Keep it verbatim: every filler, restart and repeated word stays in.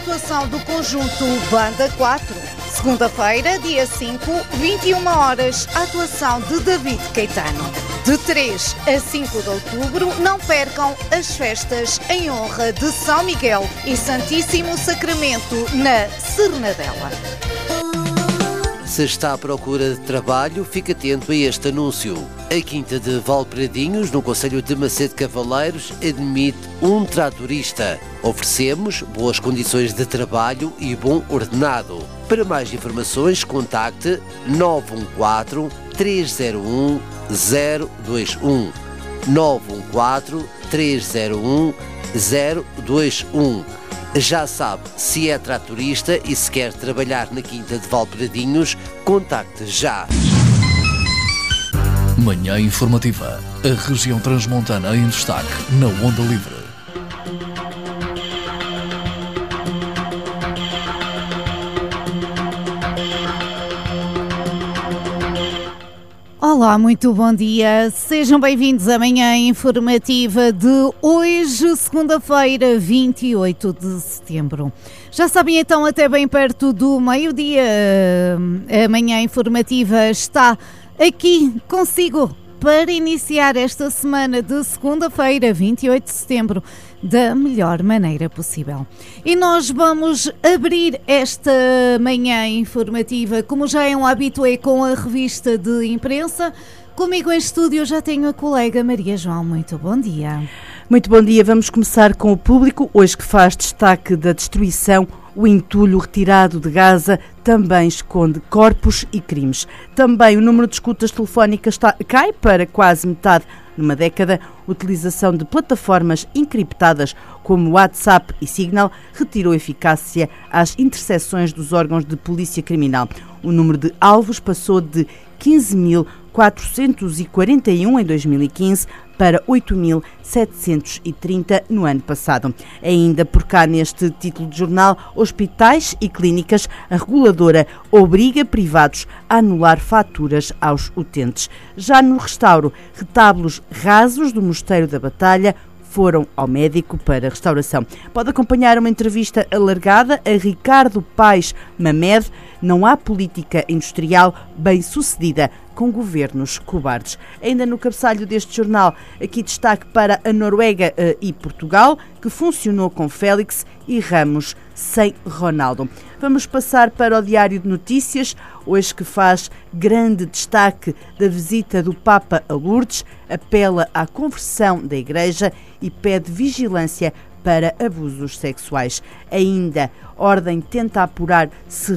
Atuação do conjunto Banda quatro. Segunda-feira, dia cinco, vinte e uma horas, atuação de David Caetano. De três a cinco de outubro, não percam as festas em honra de São Miguel e Santíssimo Sacramento na Cernadela. Se está à procura de trabalho, fique atento a este anúncio. A Quinta de Valpradinhos, no concelho de Macedo Cavaleiros, admite um tratorista. Oferecemos boas condições de trabalho e bom ordenado. Para mais informações, contacte nove um quatro, três zero um, zero dois um. nove um quatro, três zero um, zero dois um. Já sabe, se é tratorista e se quer trabalhar na Quinta de Valpradinhos, contacte já. Manhã Informativa. A região transmontana em destaque na Onda Livre. Olá, muito bom dia. Sejam bem-vindos à Manhã Informativa de hoje, segunda-feira, vinte e oito de setembro. Já sabem, então, até bem perto do meio-dia, a Manhã Informativa está aqui consigo para iniciar esta semana de segunda-feira, vinte e oito de setembro, da melhor maneira possível. E nós vamos abrir esta Manhã Informativa, como já é um hábito, é com a revista de imprensa. Comigo em estúdio já tenho a colega Maria João. Muito bom dia. Muito bom dia. Vamos começar com o Público, hoje que faz destaque da destruição. O entulho retirado de Gaza também esconde corpos e crimes. Também o número de escutas telefónicas está, cai para quase metade numa década. Utilização de plataformas encriptadas como WhatsApp e Signal retirou eficácia às interseções dos órgãos de polícia criminal. O número de alvos passou de quinze mil quatrocentos e quarenta e um em dois mil e quinze para oito mil setecentos e trinta no ano passado. Ainda por cá neste título de jornal, hospitais e clínicas, a reguladora obriga privados a anular faturas aos utentes. Já no restauro, retábulos rasos do Mosteiro da Batalha foram ao médico para restauração. Pode acompanhar uma entrevista alargada a Ricardo Paes Mamed. Não há política industrial bem-sucedida com governos cobardes. Ainda no cabeçalho deste jornal, aqui destaque para a Noruega uh, e Portugal, que funcionou com Félix e Ramos sem Ronaldo. Vamos passar para o Diário de Notícias, hoje que faz grande destaque da visita do Papa a Lourdes, apela à conversão da Igreja e pede vigilância para abusos sexuais. Ainda, Ordem tenta apurar se